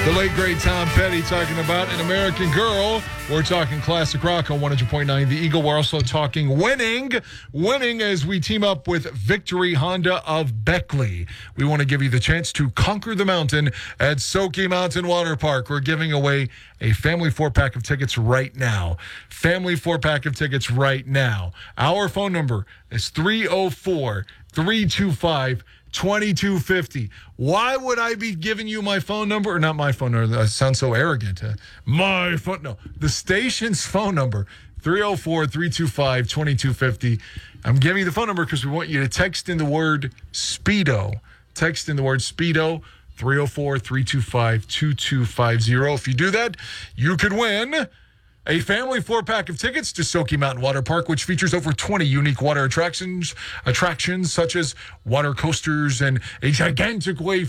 The late, great Tom Petty talking about An American Girl. We're talking classic rock on 100.9 The Eagle. We're also talking winning as we team up with Victory Honda of Beckley. We want to give you the chance to conquer the mountain at Soaky Mountain Water Park. We're giving away a family 4-pack of tickets right now. Family 4-pack of tickets right now. Our phone number is 304-325-2250. Why would I be giving you my phone number? Or not my phone number. That sounds so arrogant. My phone. No, the station's phone number, 304-325-2250. I'm giving you the phone number because we want you to text in the word Speedo. Text in the word Speedo, 304-325-2250. If you do that, you could win a family 4-pack of tickets to Soaky Mountain Water Park, which features over 20 unique water attractions such as water coasters and a gigantic wave